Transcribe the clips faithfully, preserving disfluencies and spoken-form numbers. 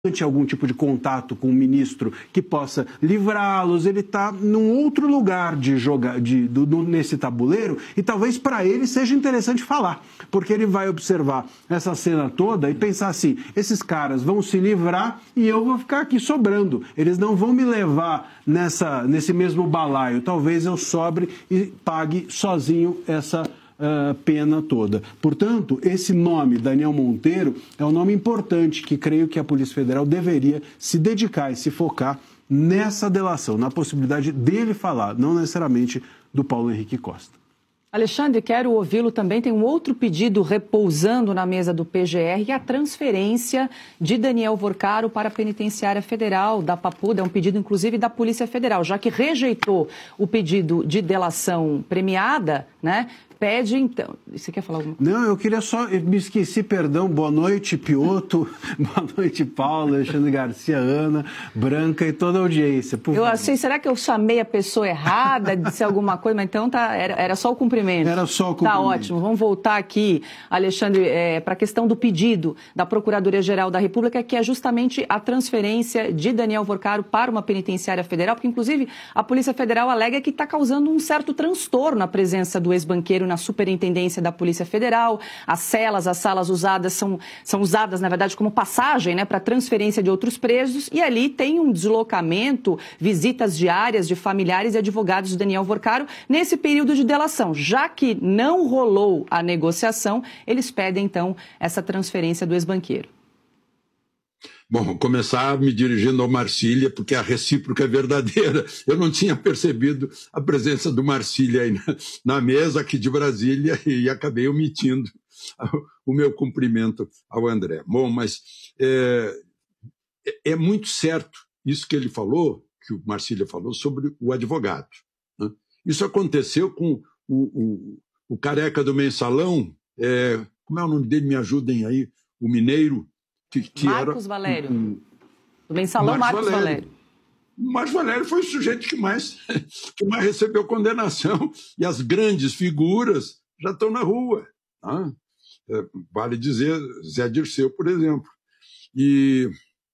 algum tipo de contato com o ministro que possa livrá-los, ele está num outro lugar de jogar de, do, do, nesse tabuleiro, e talvez para ele seja interessante falar, porque ele vai observar essa cena toda e pensar assim, esses caras vão se livrar e eu vou ficar aqui sobrando, eles não vão me levar nessa, nesse mesmo balaio, talvez eu sobre e pague sozinho essa Uh, pena toda. Portanto, esse nome, Daniel Monteiro, é um nome importante que creio que a Polícia Federal deveria se dedicar e se focar nessa delação, na possibilidade dele falar, não necessariamente do Paulo Henrique Costa. Alexandre, quero ouvi-lo também. Tem um outro pedido repousando na mesa do P G R, e a transferência de Daniel Vorcaro para a Penitenciária Federal da Papuda. É um pedido, inclusive, da Polícia Federal, já que rejeitou o pedido de delação premiada, né? Pede, então... Você quer falar alguma coisa? Não, eu queria só... Eu me esqueci, perdão. Boa noite, Pioto. Boa noite, Paulo, Alexandre Garcia, Ana, Branca e toda a audiência. Por eu favor. achei, será que eu chamei a pessoa errada, disse alguma coisa? Mas então tá, era, era só o cumprimento. Era só o cumprimento. Tá ótimo. Vamos voltar aqui, Alexandre, é, para a questão do pedido da Procuradoria-Geral da República, que é justamente a transferência de Daniel Vorcaro para uma penitenciária federal, porque, inclusive, a Polícia Federal alega que está causando um certo transtorno a presença do ex-banqueiro na Superintendência da Polícia Federal. As celas, as salas usadas são, são usadas, na verdade, como passagem, né, para transferência de outros presos, e ali tem um deslocamento, visitas diárias de familiares e advogados de Daniel Vorcaro nesse período de delação. Já que não rolou a negociação, eles pedem, então, essa transferência do ex-banqueiro. Bom, vou começar me dirigindo ao Marcília, porque a recíproca é verdadeira. Eu não tinha percebido a presença do Marcília aí na, na mesa aqui de Brasília e acabei omitindo o meu cumprimento ao André. Bom, mas é, é muito certo isso que ele falou, que o Marcília falou, sobre o advogado, né? Isso aconteceu com o, o, o careca do mensalão, é, como é o nome dele? Me ajudem aí, o mineiro, Que, que Marcos era Valério. Um, do mensalão Marcos, Marcos Valério. Valério. Marcos Valério foi o sujeito que mais, que mais recebeu condenação. E as grandes figuras já estão na rua. Tá? É, vale dizer, Zé Dirceu, por exemplo. E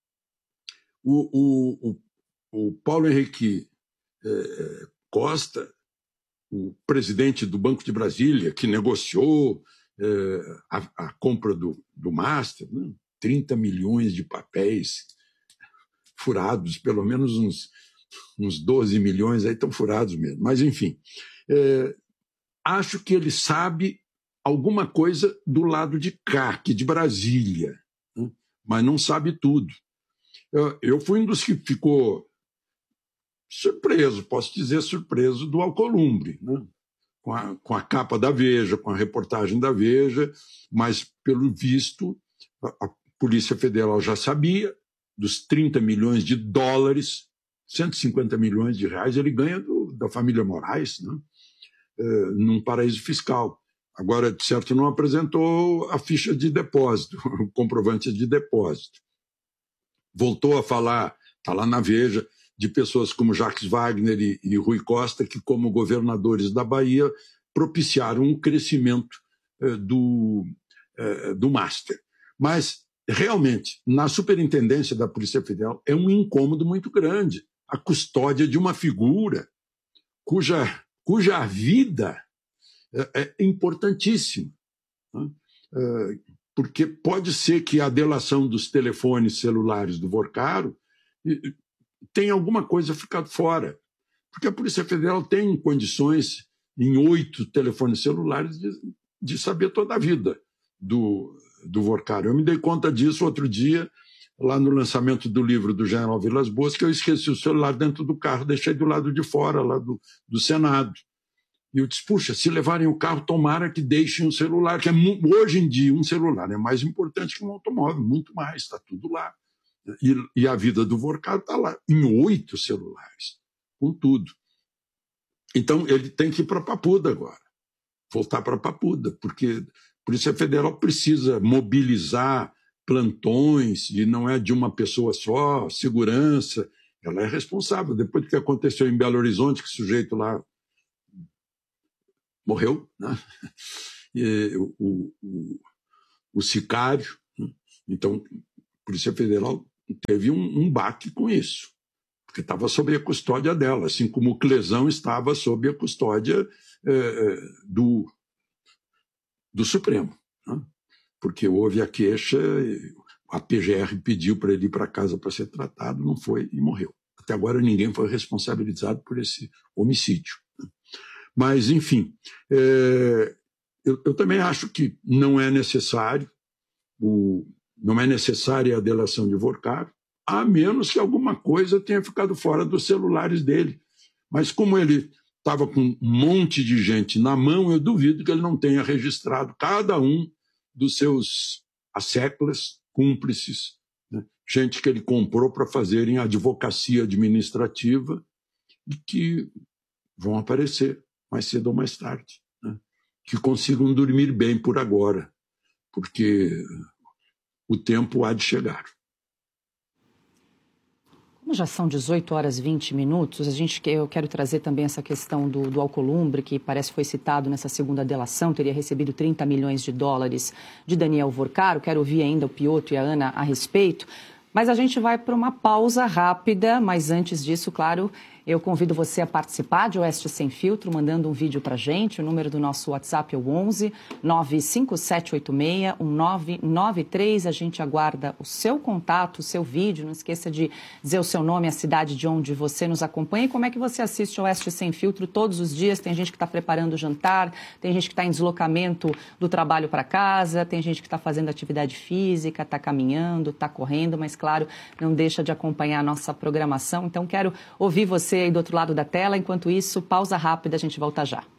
o, o, o, o Paulo Henrique é, Costa, o presidente do Banco de Brasília, que negociou é, a, a compra do, do Master, né? trinta milhões de papéis furados, pelo menos uns, uns doze milhões aí estão furados mesmo. Mas, enfim, é, acho que ele sabe alguma coisa do lado de cá, aqui de Brasília, né? Mas não sabe tudo. Eu, eu fui um dos que ficou surpreso, posso dizer surpreso, do Alcolumbre, né? com, a, com a capa da Veja, com a reportagem da Veja, mas, pelo visto, a, a Polícia Federal já sabia dos trinta milhões de dólares, cento e cinquenta milhões de reais ele ganha do, da família Moraes, né? é, num paraíso fiscal. Agora, de certo, não apresentou a ficha de depósito, o comprovante de depósito. Voltou a falar, está lá na Veja, de pessoas como Jacques Wagner e, e Rui Costa, que, como governadores da Bahia, propiciaram o crescimento é, do, é, do Master. Mas, realmente, na superintendência da Polícia Federal é um incômodo muito grande. A custódia de uma figura cuja, cuja vida é, é importantíssima, né? é, porque pode ser que a delação dos telefones celulares do Vorcaro tenha alguma coisa ficado fora. Porque a Polícia Federal tem condições, em oito telefones celulares, de, de saber toda a vida do... do Vorcaro. Eu me dei conta disso outro dia, lá no lançamento do livro do General Vilas Boas, que eu esqueci o celular dentro do carro, deixei do lado de fora, lá do, do Senado. E eu disse, puxa, se levarem o carro, tomara que deixem o celular, que é, hoje em dia um celular é mais importante que um automóvel, muito mais, está tudo lá. E, e a vida do Vorcaro está lá, em oito celulares, com tudo. Então, ele tem que ir para Papuda agora, voltar para Papuda, porque a Polícia Federal precisa mobilizar plantões, e não é de uma pessoa só, segurança, ela é responsável. Depois do que aconteceu em Belo Horizonte, que o sujeito lá morreu, né? E, o, o, o sicário, né? Então, a Polícia Federal teve um, um baque com isso, porque estava sob a custódia dela, assim como o Clesão estava sob a custódia é, do, do Supremo, né? Porque houve a queixa, a P G R pediu para ele ir para casa para ser tratado, não foi e morreu. Até agora ninguém foi responsabilizado por esse homicídio. Mas, enfim, é, eu, eu também acho que não é necessário, o, não é necessária a delação de Vorcaro, a menos que alguma coisa tenha ficado fora dos celulares dele. Mas como ele estava com um monte de gente na mão, eu duvido que ele não tenha registrado cada um dos seus asseclas, cúmplices, né? Gente que ele comprou para fazerem advocacia administrativa e que vão aparecer mais cedo ou mais tarde, né? Que consigam dormir bem por agora, porque o tempo há de chegar. Como já são dezoito horas e vinte minutos, a gente, eu quero trazer também essa questão do, do Alcolumbre, que parece foi citado nessa segunda delação, teria recebido trinta milhões de dólares de Daniel Vorcaro. Quero ouvir ainda o Piotr e a Ana a respeito. Mas a gente vai para uma pausa rápida, mas antes disso, claro, eu convido você a participar de Oeste Sem Filtro, mandando um vídeo para a gente. O número do nosso WhatsApp é o onze nove cinco sete oito seis um nove nove três. A gente aguarda o seu contato, o seu vídeo. Não esqueça de dizer o seu nome, a cidade de onde você nos acompanha e como é que você assiste Oeste Sem Filtro todos os dias. Tem gente que está preparando o jantar, tem gente que está em deslocamento do trabalho para casa, tem gente que está fazendo atividade física, está caminhando, está correndo, mas, claro, não deixa de acompanhar a nossa programação. Então, quero ouvir você aí do outro lado da tela. Enquanto isso, pausa rápida, a gente volta já.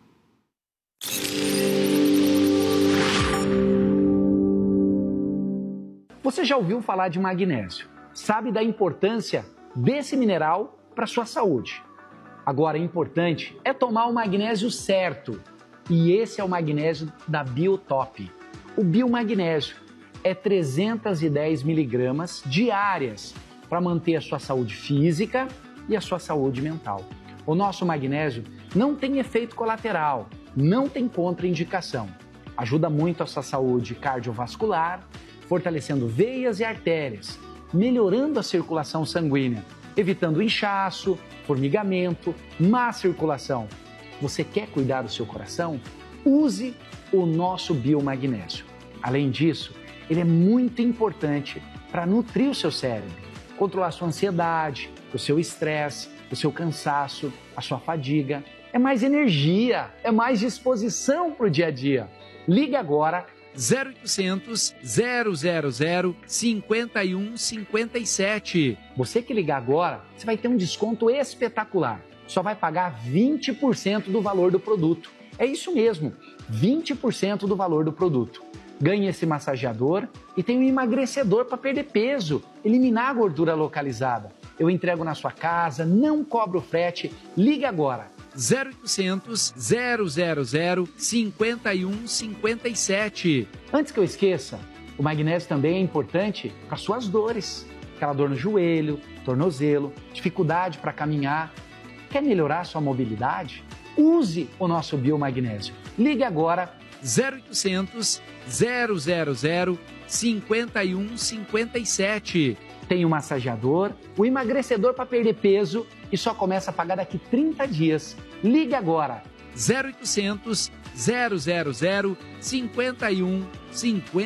Você já ouviu falar de magnésio? Sabe da importância desse mineral para a sua saúde? Agora, o importante é tomar o magnésio certo. E esse é o magnésio da Biotop. O biomagnésio é trezentos e dez miligramas diárias para manter a sua saúde física e a sua saúde mental. O nosso magnésio não tem efeito colateral, não tem contraindicação. Ajuda muito a sua saúde cardiovascular, fortalecendo veias e artérias, melhorando a circulação sanguínea, evitando inchaço, formigamento, má circulação. Você quer cuidar do seu coração? Use o nosso biomagnésio. Além disso, ele é muito importante para nutrir o seu cérebro, controlar a sua ansiedade, o seu estresse, o seu cansaço, a sua fadiga. É mais energia, é mais disposição para o dia a dia. Ligue agora zero oitocentos, zero zero zero, cinco um cinco sete. Você que ligar agora, você vai ter um desconto espetacular. Só vai pagar vinte por cento do valor do produto. É isso mesmo, vinte por cento do valor do produto. Ganhe esse massageador e tem um emagrecedor para perder peso, eliminar a gordura localizada. Eu entrego na sua casa, não cobro frete. Ligue agora. zero oitocentos, zero zero zero, cinco um cinco sete. Antes que eu esqueça, o magnésio também é importante para suas dores. Aquela dor no joelho, tornozelo, dificuldade para caminhar. Quer melhorar sua mobilidade? Use o nosso biomagnésio. Ligue agora. zero oitocentos, zero zero zero, cinco um cinco sete. Tem o massageador, o emagrecedor para perder peso e só começa a pagar daqui trinta dias. Ligue agora. zero oitocentos, zero zero zero, cinco um cinco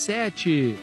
sete.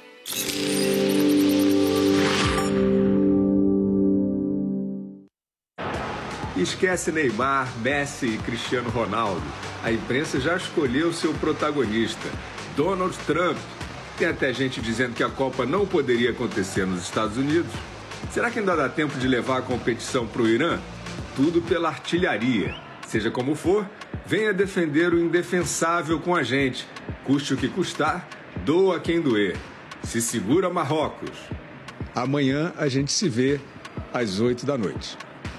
Esquece Neymar, Messi e Cristiano Ronaldo. A imprensa já escolheu seu protagonista, Donald Trump. Tem até gente dizendo que a Copa não poderia acontecer nos Estados Unidos. Será que ainda dá tempo de levar a competição para o Irã? Tudo pela artilharia. Seja como for, venha defender o indefensável com a gente. Custe o que custar, doa quem doer. Se segura, Marrocos. Amanhã a gente se vê às oito da noite.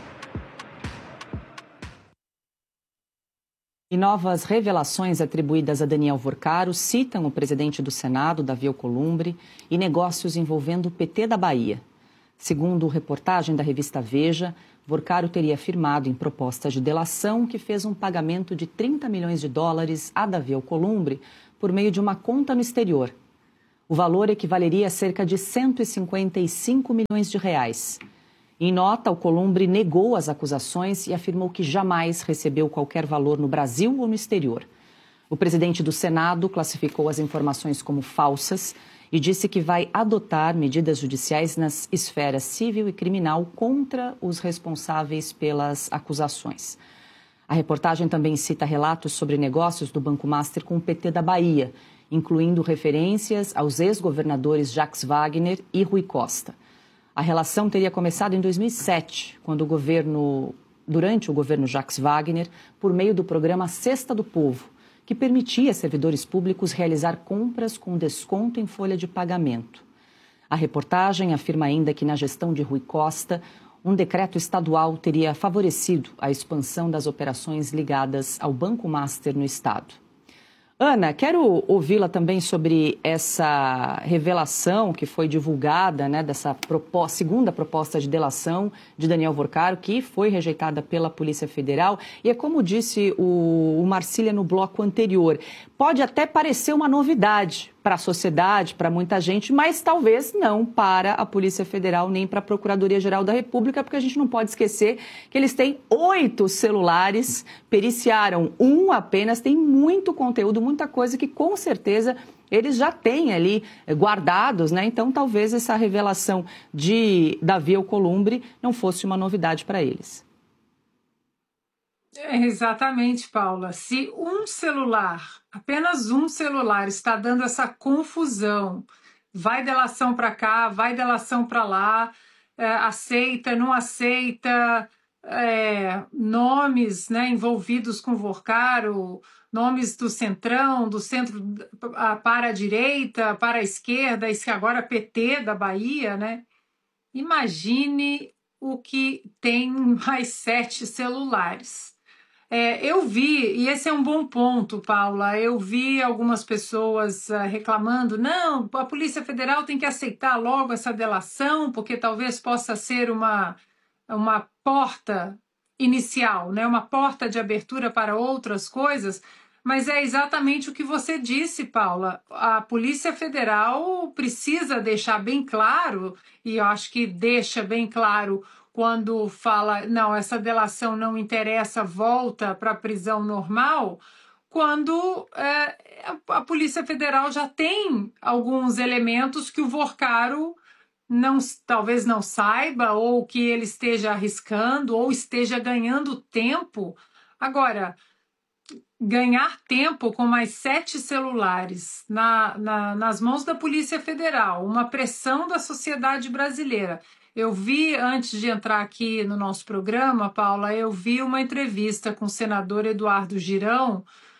E novas revelações atribuídas a Daniel Vorcaro citam o presidente do Senado, Davi Alcolumbre, e negócios envolvendo o P T da Bahia. Segundo reportagem da revista Veja, Vorcaro teria afirmado em proposta de delação que fez um pagamento de trinta milhões de dólares a Davi Alcolumbre por meio de uma conta no exterior. O valor equivaleria a cerca de cento e cinquenta e cinco milhões de reais. Em nota, Alcolumbre negou as acusações e afirmou que jamais recebeu qualquer valor no Brasil ou no exterior. O presidente do Senado classificou as informações como falsas e disse que vai adotar medidas judiciais nas esferas civil e criminal contra os responsáveis pelas acusações. A reportagem também cita relatos sobre negócios do Banco Master com o P T da Bahia, incluindo referências aos ex-governadores Jacques Wagner e Rui Costa. A relação teria começado em dois mil e sete, quando o governo, durante o governo Jacques Wagner, por meio do programa Cesta do Povo, que permitia a servidores públicos realizar compras com desconto em folha de pagamento. A reportagem afirma ainda que na gestão de Rui Costa, um decreto estadual teria favorecido a expansão das operações ligadas ao Banco Master no estado. Ana, quero ouvi-la também sobre essa revelação que foi divulgada, né, dessa proposta, segunda proposta de delação de Daniel Vorcaro, que foi rejeitada pela Polícia Federal. E é como disse o, o Marcília no bloco anterior, pode até parecer uma novidade para a sociedade, para muita gente, mas talvez não para a Polícia Federal nem para a Procuradoria-Geral da República, porque a gente não pode esquecer que eles têm oito celulares, periciaram um apenas, tem muito conteúdo, muita coisa que com certeza eles já têm ali guardados, né? Então talvez essa revelação de Davi Alcolumbre não fosse uma novidade para eles. É, exatamente, Paula. Se um celular, apenas um celular, está dando essa confusão, vai delação para cá, vai delação para lá, é, aceita, não aceita, é, nomes, né, envolvidos com Vorcaro, nomes do centrão, do centro para a direita, para a esquerda, agora P T da Bahia, né? Imagine o que tem mais sete celulares. É, eu vi, e esse é um bom ponto, Paula, eu vi algumas pessoas uh, reclamando, não, a Polícia Federal tem que aceitar logo essa delação, porque talvez possa ser uma, uma porta inicial, né, uma porta de abertura para outras coisas, mas é exatamente o que você disse, Paula, a Polícia Federal precisa deixar bem claro, e eu acho que deixa bem claro quando fala, não, essa delação não interessa, volta para a prisão normal, quando é, a Polícia Federal já tem alguns elementos que o Vorcaro não, talvez não saiba, ou que ele esteja arriscando, ou esteja ganhando tempo. Agora, ganhar tempo com mais sete celulares na, na, nas mãos da Polícia Federal, uma pressão da sociedade brasileira. Eu vi, antes de entrar aqui no nosso programa, Paula, eu vi uma entrevista com o senador Eduardo Girão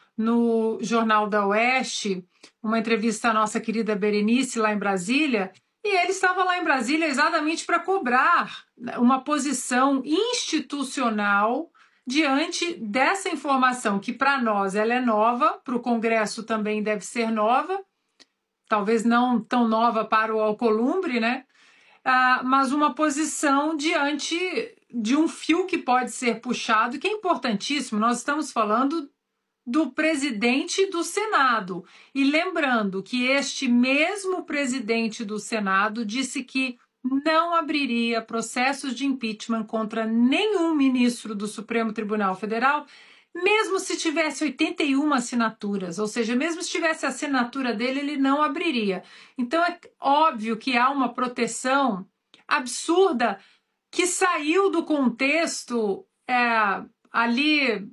no Jornal da Oeste, uma entrevista à nossa querida Berenice lá em Brasília, e ele estava lá em Brasília exatamente para cobrar uma posição institucional diante dessa informação, que para nós ela é nova, para o Congresso também deve ser nova, talvez não tão nova para o Alcolumbre, né? Ah, mas uma posição diante de um fio que pode ser puxado, que é importantíssimo. Nós estamos falando do presidente do Senado. E lembrando que este mesmo presidente do Senado disse que não abriria processos de impeachment contra nenhum ministro do Supremo Tribunal Federal, mesmo se tivesse oitenta e uma assinaturas, ou seja, mesmo se tivesse a assinatura dele, ele não abriria. Então é óbvio que há uma proteção absurda que saiu do contexto é, ali,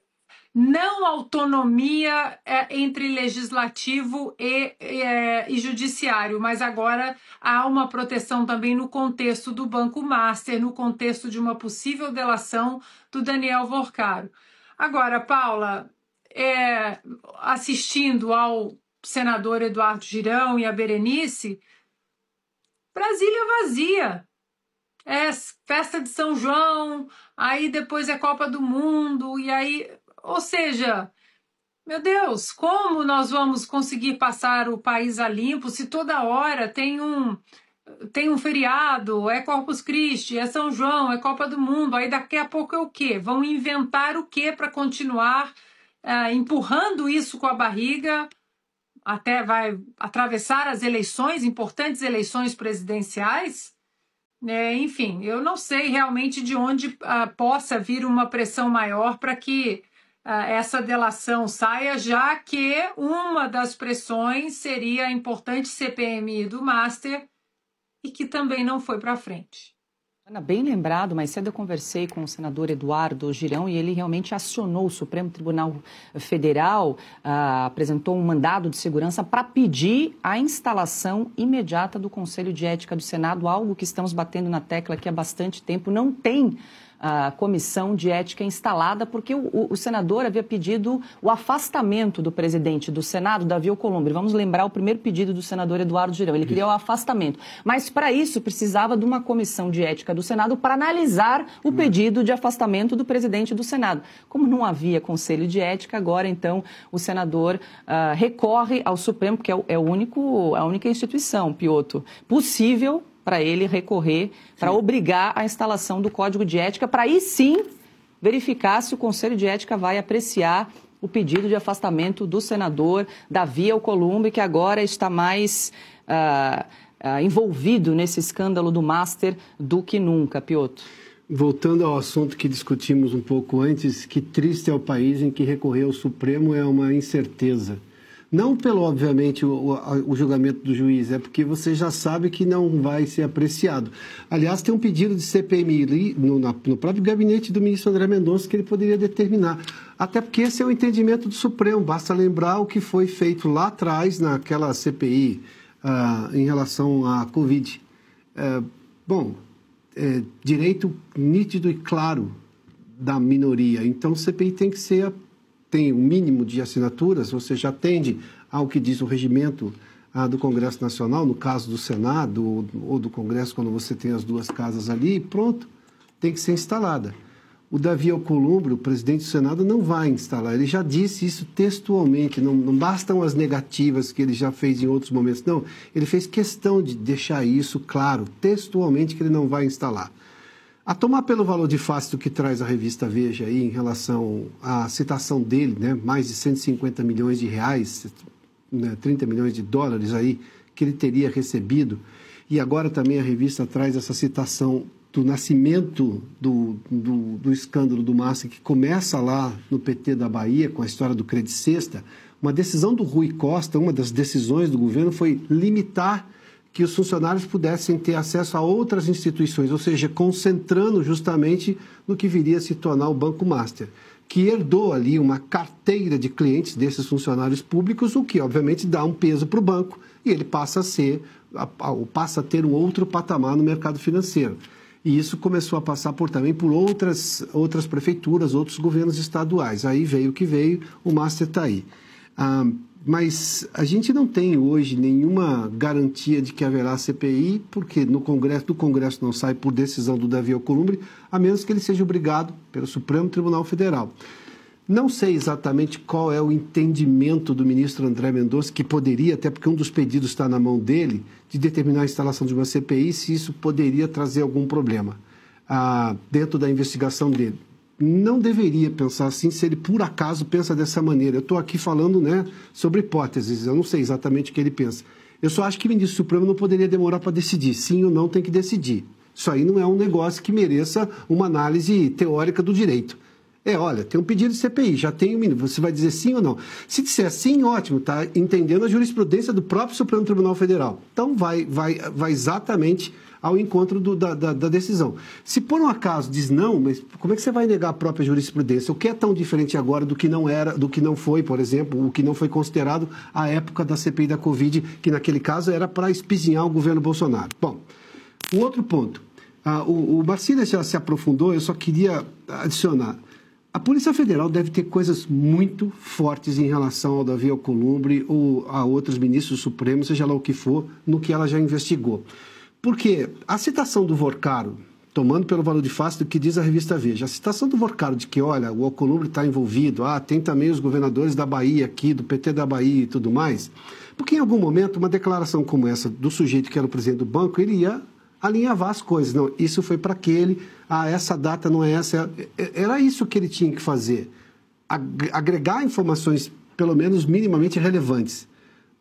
não autonomia é, entre legislativo e, é, e judiciário, mas agora há uma proteção também no contexto do Banco Master, no contexto de uma possível delação do Daniel Vorcaro. Agora, Paula, é, assistindo ao senador Eduardo Girão e a Berenice, Brasília vazia. É festa de São João, aí depois é Copa do Mundo, e aí, ou seja, meu Deus, como nós vamos conseguir passar o país a limpo se toda hora tem um... tem um feriado, é Corpus Christi, é São João, é Copa do Mundo, aí daqui a pouco é o quê? Vão inventar o quê para continuar uh, empurrando isso com a barriga até vai atravessar as eleições, importantes eleições presidenciais. É, enfim, eu não sei realmente de onde uh, possa vir uma pressão maior para que uh, essa delação saia, já que uma das pressões seria a importante C P M I do Master e que também não foi para frente. Ana, bem lembrado, mais cedo eu conversei com o senador Eduardo Girão e ele realmente acionou o Supremo Tribunal Federal, ah, apresentou um mandado de segurança para pedir a instalação imediata do Conselho de Ética do Senado, algo que estamos batendo na tecla aqui há bastante tempo. Não tem a comissão de ética instalada, porque o, o, o senador havia pedido o afastamento do presidente do Senado, Davi Alcolumbre. Vamos lembrar o primeiro pedido do senador Eduardo Girão. Ele queria o afastamento. Mas, para isso, precisava de uma comissão de ética do Senado para analisar o pedido de afastamento do presidente do Senado. Como não havia conselho de ética, agora, então, o senador uh, recorre ao Supremo, que é, o, é o único, a única instituição, Piotr, possível para ele recorrer, para obrigar a instalação do Código de Ética, para aí sim verificar se o Conselho de Ética vai apreciar o pedido de afastamento do senador Davi Alcolumbre, que agora está mais uh, uh, envolvido nesse escândalo do Master do que nunca, Piotr. Voltando ao assunto que discutimos um pouco antes, que triste é o país em que recorrer ao Supremo é uma incerteza. Não pelo, obviamente, o, o, o julgamento do juiz, é porque você já sabe que não vai ser apreciado. Aliás, tem um pedido de C P M I no, na, no próprio gabinete do ministro André Mendonça que ele poderia determinar. Até porque esse é o entendimento do Supremo. Basta lembrar o que foi feito lá atrás, naquela C P I, uh, em relação à Covid. Uh, bom, é, direito nítido e claro da minoria. Então, C P I tem que ser... tem um mínimo de assinaturas, ou seja, atende ao que diz o regimento ah, do Congresso Nacional, no caso do Senado ou, ou do Congresso, quando você tem as duas casas ali, pronto, tem que ser instalada. O Davi Alcolumbre, o presidente do Senado, não vai instalar. Ele já disse isso textualmente, não, não bastam as negativas que ele já fez em outros momentos. Não, ele fez questão de deixar isso claro, textualmente, que ele não vai instalar. A tomar pelo valor de face do que traz a revista Veja aí em relação à citação dele, né, mais de cento e cinquenta milhões de reais, né, trinta milhões de dólares aí que ele teria recebido, e agora também a revista traz essa citação do nascimento do, do, do escândalo do Master, que começa lá no P T da Bahia, com a história do Credit Sexta. Uma decisão do Rui Costa, uma das decisões do governo foi limitar que os funcionários pudessem ter acesso a outras instituições, ou seja, concentrando justamente no que viria a se tornar o Banco Master, que herdou ali uma carteira de clientes desses funcionários públicos, o que obviamente dá um peso para o banco e ele passa a ser, passa a ter um outro patamar no mercado financeiro. E isso começou a passar por, também por outras, outras prefeituras, outros governos estaduais. Aí veio o que veio, o Master está aí. Ah, Mas a gente não tem hoje nenhuma garantia de que haverá C P I, porque no Congresso, do Congresso não sai por decisão do Davi Alcolumbre, a menos que ele seja obrigado pelo Supremo Tribunal Federal. Não sei exatamente qual é o entendimento do ministro André Mendonça, que poderia, até porque um dos pedidos está na mão dele, de determinar a instalação de uma C P I, se isso poderia trazer algum problema ah, dentro da investigação dele. Não deveria pensar assim se ele, por acaso, pensa dessa maneira. Eu estou aqui falando, né, sobre hipóteses, eu não sei exatamente o que ele pensa. Eu só acho que o ministro Supremo não poderia demorar para decidir. Sim ou não tem que decidir. Isso aí não é um negócio que mereça uma análise teórica do direito. É, olha, tem um pedido de C P I, já tem um minuto. Você vai dizer sim ou não? Se disser sim, ótimo, está entendendo a jurisprudência do próprio Supremo Tribunal Federal. Então, vai, vai, vai exatamente ao encontro do, da, da, da decisão. Se por um acaso diz não, mas como é que você vai negar a própria jurisprudência? O que é tão diferente agora do que não era, do que não foi, por exemplo, o que não foi considerado à época da C P I da Covid, que naquele caso era para espizinhar o governo Bolsonaro. Bom, um outro ponto. Ah, o, o Marcílio já se aprofundou, eu só queria adicionar. A Polícia Federal deve ter coisas muito fortes em relação ao Davi Alcolumbre ou a outros ministros supremos, seja lá o que for, no que ela já investigou. Porque a citação do Vorcaro, tomando pelo valor de face do que diz a revista Veja, a citação do Vorcaro de que, olha, o Alcolumbre está envolvido, ah, tem também os governadores da Bahia aqui, do P T da Bahia e tudo mais, porque em algum momento uma declaração como essa do sujeito que era o presidente do banco, ele ia alinhavar as coisas. Não, isso foi para aquele, ah, essa data não é essa. Era isso que ele tinha que fazer, agregar informações, pelo menos minimamente relevantes.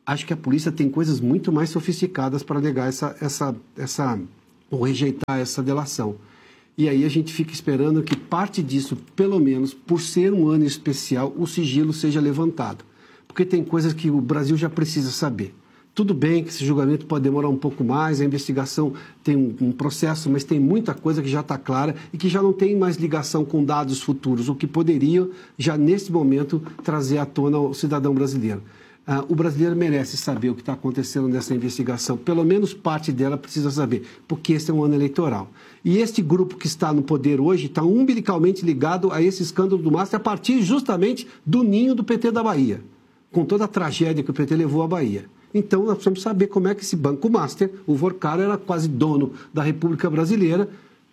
Acho que a polícia tem coisas muito mais sofisticadas para negar essa, essa, essa, ou rejeitar essa delação. E aí a gente fica esperando que parte disso, pelo menos, por ser um ano especial, o sigilo seja levantado. Porque tem coisas que o Brasil já precisa saber. Tudo bem que esse julgamento pode demorar um pouco mais, a investigação tem um, um processo, mas tem muita coisa que já está clara e que já não tem mais ligação com dados futuros, o que poderia, já nesse momento, trazer à tona o cidadão brasileiro. Ah, o brasileiro merece saber o que está acontecendo nessa investigação, pelo menos parte dela precisa saber, porque esse é um ano eleitoral. E este grupo que está no poder hoje está umbilicalmente ligado a esse escândalo do Master a partir justamente do ninho do P T da Bahia, com toda a tragédia que o P T levou à Bahia. Então, nós precisamos saber como é que esse Banco Master, o Vorcaro, era quase dono da República Brasileira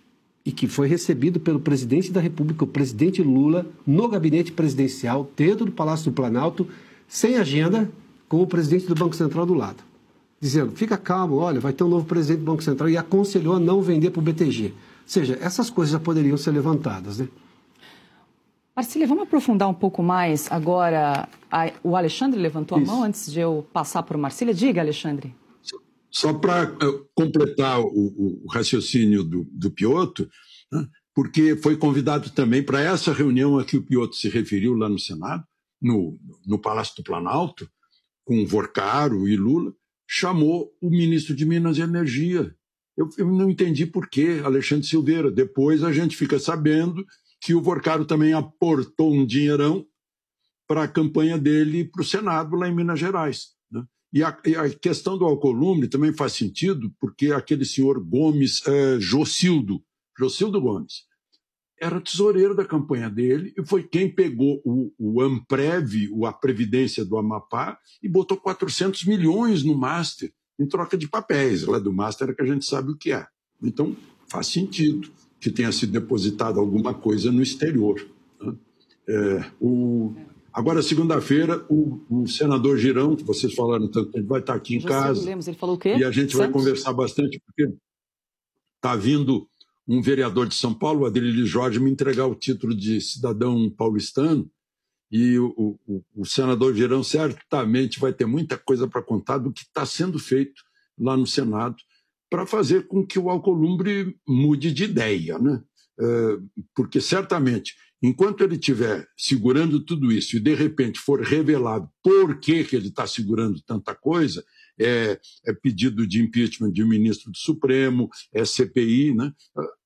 e que foi recebido pelo presidente da República, o presidente Lula, no gabinete presidencial, dentro do Palácio do Planalto, sem agenda, com o presidente do Banco Central do lado. Dizendo, fica calmo, olha, vai ter um novo presidente do Banco Central e aconselhou a não vender para o B T G. Ou seja, essas coisas já poderiam ser levantadas, né? Marcília, vamos aprofundar um pouco mais agora. A, o Alexandre levantou Isso. a mão antes de eu passar para o Marcília. Diga, Alexandre. Só para uh, completar o, o raciocínio do, do Piotr, né, porque foi convidado também para essa reunião a que o Piotr se referiu lá no Senado, no, no Palácio do Planalto, com Vorcaro e Lula, chamou o ministro de Minas e Energia. Eu, eu não entendi por quê, Alexandre Silveira. Depois a gente fica sabendo que o Vorcaro também aportou um dinheirão para a campanha dele para o Senado lá em Minas Gerais. Né? E, a, e a questão do Alcolumbre também faz sentido, porque aquele senhor Gomes, é, Jocildo, Jocildo Gomes, era tesoureiro da campanha dele e foi quem pegou o, o Amprev, a Previdência do Amapá, e botou quatrocentos milhões no Master, em troca de papéis. Lá do Master é que a gente sabe o que é. Então, faz sentido que tenha sido depositada alguma coisa no exterior. Né? É, o, agora, segunda-feira, o, o senador Girão, que vocês falaram tanto, ele vai estar aqui em José casa. Lemos, ele falou o quê? E a gente Santos? vai conversar bastante, porque está vindo um vereador de São Paulo, o Adrilho Jorge, me entregar o título de cidadão paulistano, e o, o, o senador Girão certamente vai ter muita coisa para contar do que está sendo feito lá no Senado, para fazer com que o Alcolumbre mude de ideia, né? É, porque certamente, enquanto ele estiver segurando tudo isso e de repente for revelado por que, que ele está segurando tanta coisa, é, é pedido de impeachment de um ministro do Supremo, é C P I, né?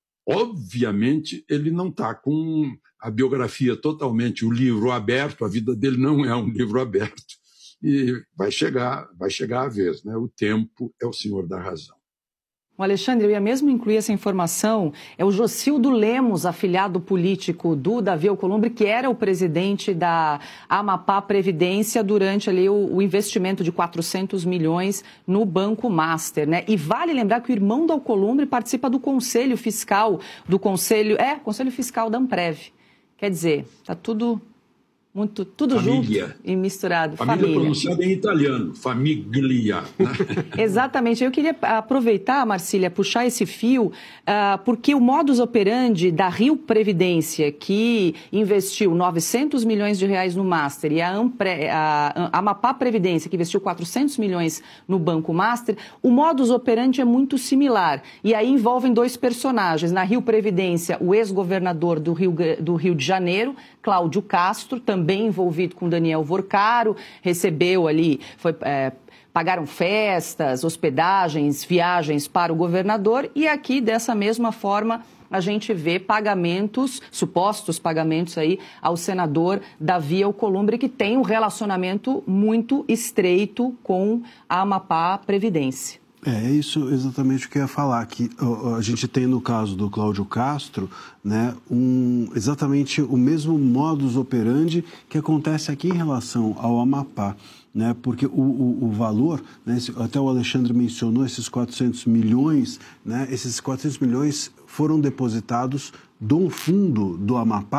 Obviamente ele não está com a biografia totalmente, o livro aberto, a vida dele não é um livro aberto, e vai chegar, vai chegar a vez, né? O tempo é o senhor da razão. O Alexandre, eu ia mesmo incluir essa informação, é o Jocildo Lemos, afiliado político do Davi Alcolumbre, que era o presidente da Amapá Previdência durante ali o, o investimento de quatrocentos milhões no Banco Master, né? E vale lembrar que o irmão do Alcolumbre participa do Conselho Fiscal, do Conselho, é, Conselho Fiscal da Amprev. Quer dizer, tá tudo... Muito, tudo família. Junto e misturado. Família, família pronunciada em italiano, famiglia. Né? Exatamente. Eu queria aproveitar, Marcília, puxar esse fio, uh, porque o modus operandi da Rio Previdência, que investiu novecentos milhões de reais no Master, e a, Ampre, a, a Amapá Previdência, que investiu quatrocentos milhões no Banco Master, o modus operandi é muito similar. E aí envolvem dois personagens. Na Rio Previdência, o ex-governador do Rio, do Rio de Janeiro, Cláudio Castro, também envolvido com Daniel Vorcaro, recebeu ali, foi, é, pagaram festas, hospedagens, viagens para o governador, e aqui, dessa mesma forma, a gente vê pagamentos, supostos pagamentos aí ao senador Davi Alcolumbre, que tem um relacionamento muito estreito com a Amapá Previdência. É, é isso exatamente o que eu ia falar, que a gente tem no caso do Cláudio Castro, né, um, exatamente o mesmo modus operandi que acontece aqui em relação ao Amapá, né, porque o, o, o valor, né, até o Alexandre mencionou esses quatrocentos milhões, né, esses quatrocentos milhões foram depositados de um fundo do Amapá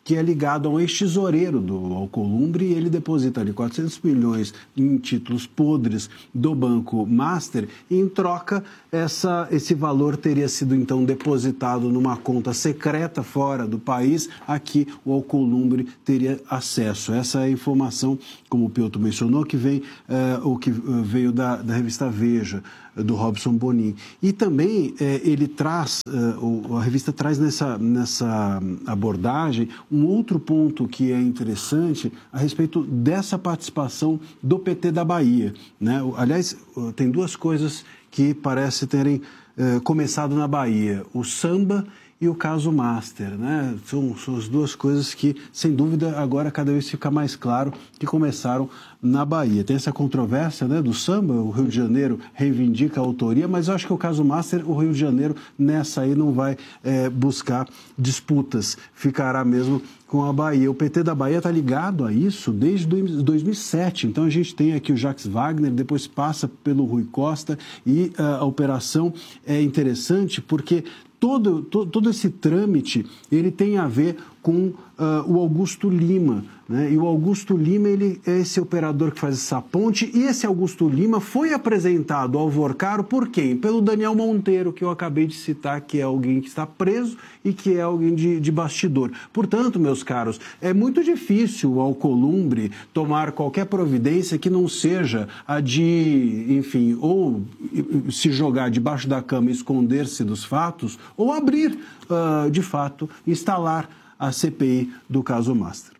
que é ligado a um ex-tesoureiro do Alcolumbre, e ele deposita ali quatrocentos milhões em títulos podres do Banco Master, e em troca essa, esse valor teria sido então depositado numa conta secreta fora do país, a que o Alcolumbre teria acesso. Essa é a informação, como o Piotr mencionou, que vem, eh, o que veio da, da revista Veja, do Robson Bonin. E também eh, ele traz, eh, a revista traz nessa, nessa abordagem um outro ponto que é interessante a respeito dessa participação do P T da Bahia, né? Aliás, tem duas coisas que parecem terem eh, começado na Bahia, o samba e o caso Master, né? São, são as duas coisas que, sem dúvida, agora cada vez fica mais claro que começaram na Bahia. Tem essa controvérsia, né, do samba, o Rio de Janeiro reivindica a autoria, mas eu acho que o caso Master, o Rio de Janeiro, nessa aí não vai é, buscar disputas, ficará mesmo com a Bahia. O P T da Bahia está ligado a isso desde dois mil e sete, então a gente tem aqui o Jacques Wagner, depois passa pelo Rui Costa, e uh, a operação é interessante porque Todo, todo, todo esse trâmite, ele tem a ver com uh, o Augusto Lima, né? E o Augusto Lima, ele é esse operador que faz essa ponte, e esse Augusto Lima foi apresentado ao Vorcaro por quem? Pelo Daniel Monteiro, que eu acabei de citar, que é alguém que está preso e que é alguém de, de bastidor. Portanto, meus caros, é muito difícil o Alcolumbre tomar qualquer providência que não seja a de, enfim, ou se jogar debaixo da cama e esconder-se dos fatos, ou abrir, uh, de fato, instalar a C P I do caso Master.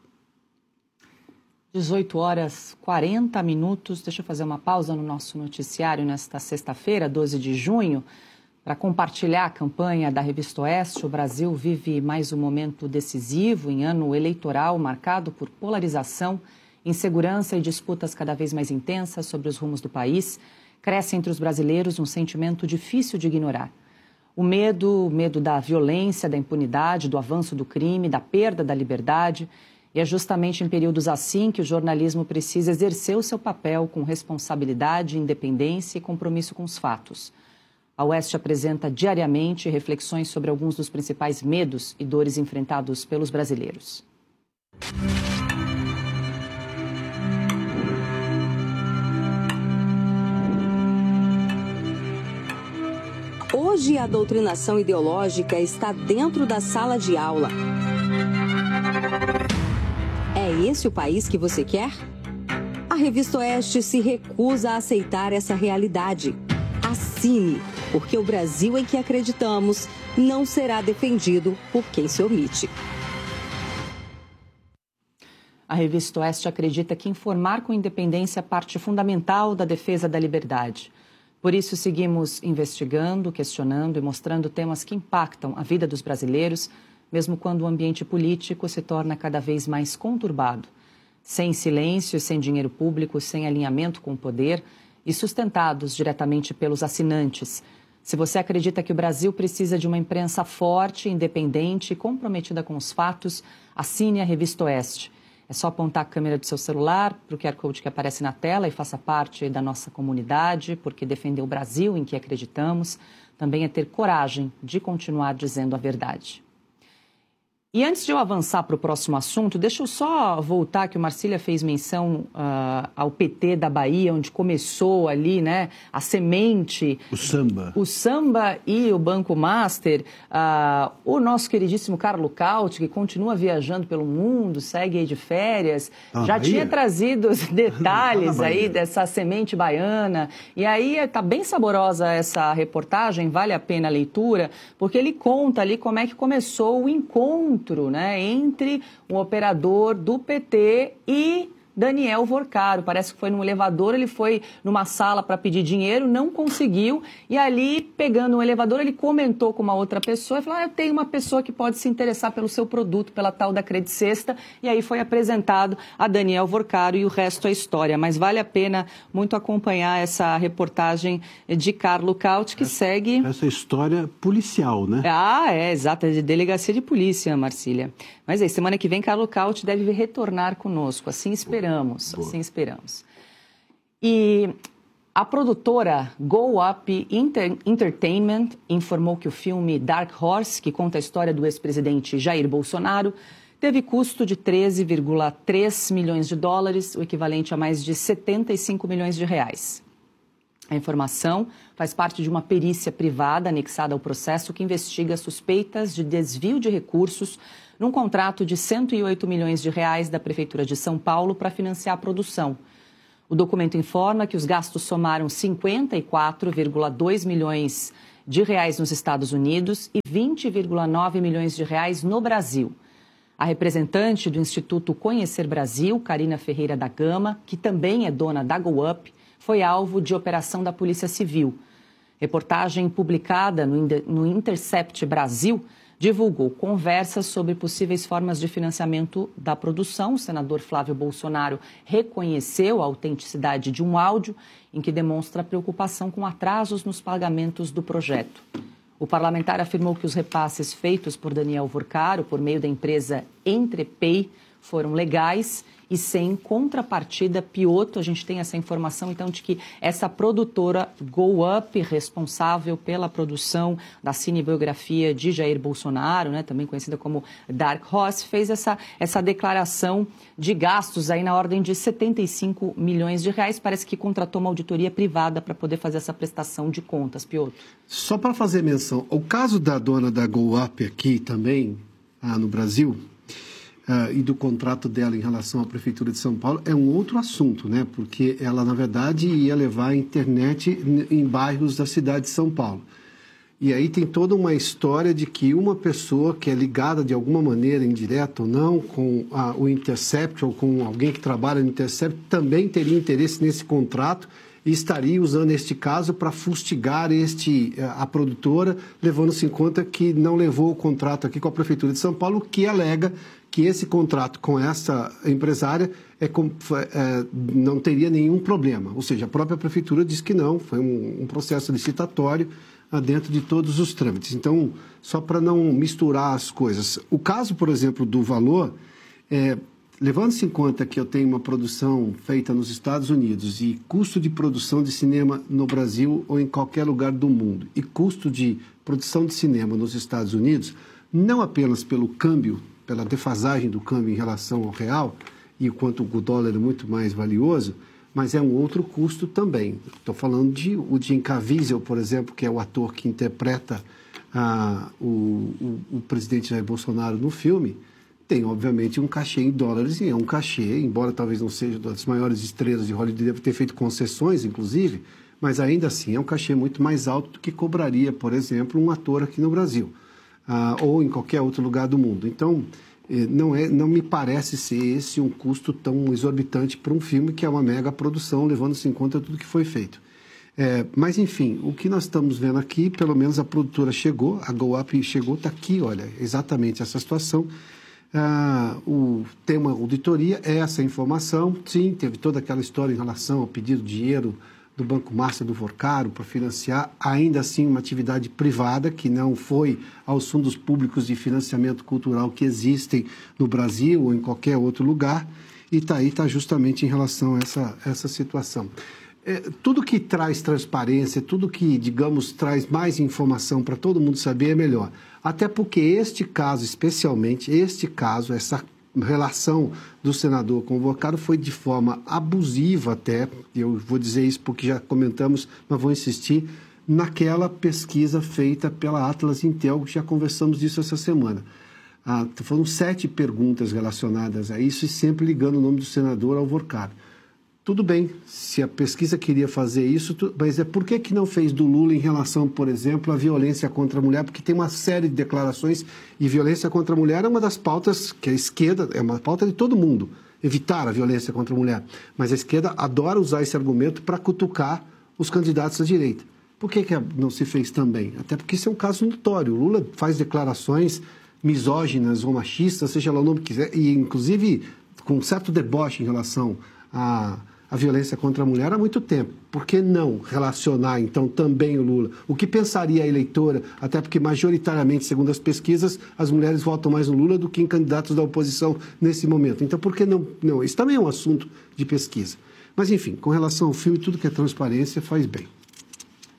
dezoito horas e quarenta minutos. Deixa eu fazer uma pausa no nosso noticiário nesta sexta-feira, doze de junho, para compartilhar a campanha da Revista Oeste. O Brasil vive mais um momento decisivo em ano eleitoral marcado por polarização, insegurança e disputas cada vez mais intensas sobre os rumos do país. Cresce entre os brasileiros um sentimento difícil de ignorar. O medo, o medo da violência, da impunidade, do avanço do crime, da perda da liberdade. E é justamente em períodos assim que o jornalismo precisa exercer o seu papel com responsabilidade, independência e compromisso com os fatos. A Oeste apresenta diariamente reflexões sobre alguns dos principais medos e dores enfrentados pelos brasileiros. Hoje, a doutrinação ideológica está dentro da sala de aula. É esse o país que você quer? A Revista Oeste se recusa a aceitar essa realidade. Assine, porque o Brasil em que acreditamos não será defendido por quem se omite. A Revista Oeste acredita que informar com independência é parte fundamental da defesa da liberdade. Por isso, seguimos investigando, questionando e mostrando temas que impactam a vida dos brasileiros, mesmo quando o ambiente político se torna cada vez mais conturbado. Sem silêncio, sem dinheiro público, sem alinhamento com o poder e sustentados diretamente pelos assinantes. Se você acredita que o Brasil precisa de uma imprensa forte, independente e comprometida com os fatos, assine a Revista Oeste. É só apontar a câmera do seu celular para o Q R Code que aparece na tela e faça parte da nossa comunidade, porque defender o Brasil em que acreditamos também é ter coragem de continuar dizendo a verdade. E antes de eu avançar para o próximo assunto, deixa eu só voltar que o Marcília fez menção uh, ao P T da Bahia, onde começou ali, né, a semente... O samba. O samba e o Banco Master. Uh, o nosso queridíssimo Carlo Cauti, que continua viajando pelo mundo, segue aí de férias, ah, já Bahia? tinha trazido os detalhes aí dessa semente baiana. E aí está bem saborosa essa reportagem, vale a pena a leitura, porque ele conta ali como é que começou o encontro, né, entre um operador do P T e Daniel Vorcaro. Parece que foi num elevador, ele foi numa sala para pedir dinheiro, não conseguiu, e ali, pegando um elevador, ele comentou com uma outra pessoa e falou, ah, eu tenho uma pessoa que pode se interessar pelo seu produto, pela tal da Credicesta, e aí foi apresentado a Daniel Vorcaro e o resto é história. Mas vale a pena muito acompanhar essa reportagem de Carlo Cauti, que essa, segue... Essa história policial, né? Ah, é, exato, é de delegacia de polícia, Marcília. Mas aí, semana que vem, Carlo Cauti deve retornar conosco, assim esperamos. Esperamos, assim esperamos. E a produtora Go Up Inter- Entertainment informou que o filme Dark Horse, que conta a história do ex-presidente Jair Bolsonaro, teve custo de treze vírgula três milhões de dólares, o equivalente a mais de setenta e cinco milhões de reais. A informação faz parte de uma perícia privada anexada ao processo que investiga suspeitas de desvio de recursos num contrato de cento e oito milhões de reais da Prefeitura de São Paulo para financiar a produção. O documento informa que os gastos somaram cinquenta e quatro vírgula dois milhões de reais nos Estados Unidos e vinte vírgula nove milhões de reais no Brasil. A representante do Instituto Conhecer Brasil, Karina Ferreira da Gama, que também é dona da GoUp, foi alvo de operação da Polícia Civil. Reportagem publicada no Intercept Brasil divulgou conversas sobre possíveis formas de financiamento da produção. O senador Flávio Bolsonaro reconheceu a autenticidade de um áudio em que demonstra preocupação com atrasos nos pagamentos do projeto. O parlamentar afirmou que os repasses feitos por Daniel Vorcaro por meio da empresa Entrepay foram legais e sem contrapartida. Piotto, a gente tem essa informação, então, de que essa produtora GoUp, responsável pela produção da cinebiografia de Jair Bolsonaro, né, também conhecida como Dark Horse, fez essa, essa declaração de gastos aí na ordem de setenta e cinco milhões de reais. Parece que contratou uma auditoria privada para poder fazer essa prestação de contas. Piotto. Só para fazer menção, o caso da dona da GoUp aqui também, ah, no Brasil... Uh, e do contrato dela em relação à Prefeitura de São Paulo é um outro assunto, né? Porque ela, na verdade, ia levar a internet em bairros da cidade de São Paulo. E aí tem toda uma história de que uma pessoa que é ligada de alguma maneira, indireta ou não, com a, o Intercept ou com alguém que trabalha no Intercept, também teria interesse nesse contrato e estaria usando este caso para fustigar este, a produtora, levando-se em conta que não levou o contrato aqui com a Prefeitura de São Paulo, que alega que esse contrato com essa empresária é, é, não teria nenhum problema. Ou seja, a própria Prefeitura diz que não, foi um, um processo licitatório ah, dentro de todos os trâmites. Então, só para não misturar as coisas. O caso, por exemplo, do valor, é, levando-se em conta que eu tenho uma produção feita nos Estados Unidos e custo de produção de cinema no Brasil ou em qualquer lugar do mundo, e custo de produção de cinema nos Estados Unidos, não apenas pelo câmbio, pela defasagem do câmbio em relação ao real, e o quanto o dólar é muito mais valioso, mas é um outro custo também. Estou falando de o Jim Caviezel, por exemplo, que é o ator que interpreta ah, o, o, o presidente Jair Bolsonaro no filme, tem, obviamente, um cachê em dólares, e é um cachê, embora talvez não seja das maiores estrelas de Hollywood, deve ter feito concessões, inclusive, mas ainda assim é um cachê muito mais alto do que cobraria, por exemplo, um ator aqui no Brasil. Ah, ou em qualquer outro lugar do mundo. Então, eh, não, é, não me parece ser esse um custo tão exorbitante para um filme que é uma mega produção, levando-se em conta tudo que foi feito. É, mas, enfim, o que nós estamos vendo aqui, pelo menos a produtora chegou, a GoUp chegou, está aqui, olha, exatamente essa situação. Ah, o tema auditoria é essa informação, sim, teve toda aquela história em relação ao pedido de dinheiro do Banco Master do Vorcaro para financiar, ainda assim, uma atividade privada que não foi aos fundos públicos de financiamento cultural que existem no Brasil ou em qualquer outro lugar, e está aí, está justamente em relação a essa, essa situação. É, tudo que traz transparência, tudo que, digamos, traz mais informação para todo mundo saber é melhor. Até porque este caso, especialmente, este caso, essa relação do senador com o Vorcaro foi de forma abusiva até, eu vou dizer isso porque já comentamos, mas vou insistir, naquela pesquisa feita pela Atlas Intel, já conversamos disso essa semana. Ah, foram sete perguntas relacionadas a isso e sempre ligando o nome do senador ao Vorcaro. Tudo bem, se a pesquisa queria fazer isso, tu, mas é por que, que não fez do Lula em relação, por exemplo, à violência contra a mulher? Porque tem uma série de declarações e violência contra a mulher é uma das pautas que a esquerda, é uma pauta de todo mundo, evitar a violência contra a mulher. Mas a esquerda adora usar esse argumento para cutucar os candidatos à direita. Por que, que não se fez também? Até porque isso é um caso notório. O Lula faz declarações misóginas ou machistas, seja lá o nome que quiser, e inclusive com um certo deboche em relação a a violência contra a mulher há muito tempo. Por que não relacionar, então, também o Lula? O que pensaria a eleitora, até porque, majoritariamente, segundo as pesquisas, as mulheres votam mais no Lula do que em candidatos da oposição nesse momento. Então, por que não? Não, isso também é um assunto de pesquisa. Mas, enfim, com relação ao filme, tudo que é transparência faz bem.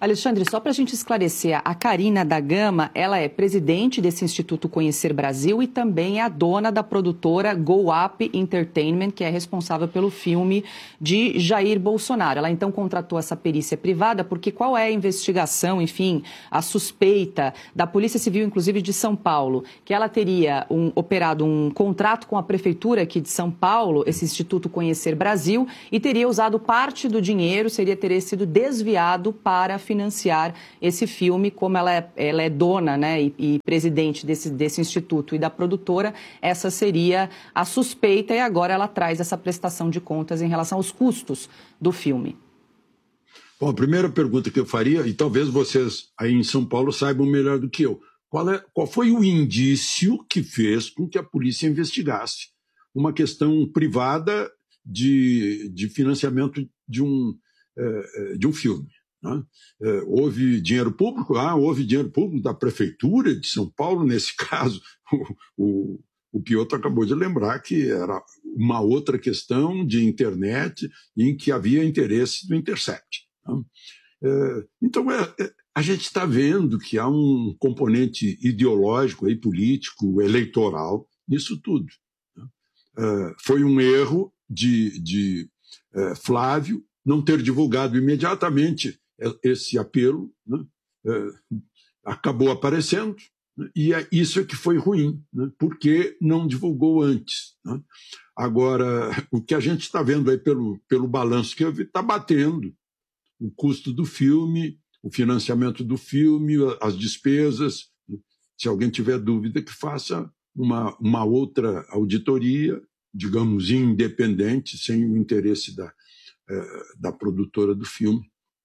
Alexandre, só para a gente esclarecer, a Karina da Gama, ela é presidente desse Instituto Conhecer Brasil e também é a dona da produtora Go Up Entertainment, que é responsável pelo filme de Jair Bolsonaro. Ela então contratou essa perícia privada porque qual é a investigação, enfim, a suspeita da Polícia Civil, inclusive de São Paulo, que ela teria um, operado um contrato com a Prefeitura aqui de São Paulo, esse Instituto Conhecer Brasil, e teria usado parte do dinheiro, seria ter sido desviado para financiar esse filme, como ela é, ela é dona, né, e, e presidente desse, desse instituto e da produtora, essa seria a suspeita e agora ela traz essa prestação de contas em relação aos custos do filme. Bom, a primeira pergunta que eu faria, e talvez vocês aí em São Paulo saibam melhor do que eu, qual, é, qual foi o indício que fez com que a polícia investigasse uma questão privada de, de financiamento de um, é, de um filme? Né? É, houve dinheiro público? Ah, houve dinheiro público da Prefeitura de São Paulo, nesse caso, o, o, o Piotr acabou de lembrar que era uma outra questão de internet em que havia interesse do Intercept. Né? É, então, é, é, a gente está vendo que há um componente ideológico, aí, político, eleitoral, nisso tudo. Né? É, foi um erro de, de é, Flávio não ter divulgado imediatamente esse apelo, né? é, acabou aparecendo, né? E é isso é que foi ruim, né? Porque não divulgou antes. Né? Agora, o que a gente está vendo aí pelo, pelo balanço que eu vi, está batendo o custo do filme, o financiamento do filme, as despesas. Se alguém tiver dúvida, que faça uma, uma outra auditoria, digamos, independente, sem o interesse da, é, da produtora do filme.